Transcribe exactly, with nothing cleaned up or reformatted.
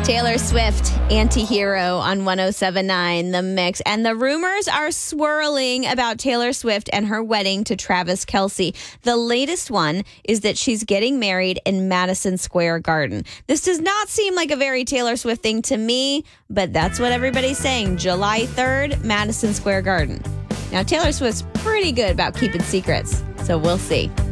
Taylor Swift, Anti-Hero on one oh seven point nine The Mix. And the rumors are swirling about Taylor Swift and her wedding to Travis Kelce. The latest one is that she's getting married in Madison Square Garden. This does not seem like a very Taylor Swift thing to me, but that's what everybody's saying. July third, Madison Square Garden. Now, Taylor Swift's pretty good about keeping secrets, so we'll see.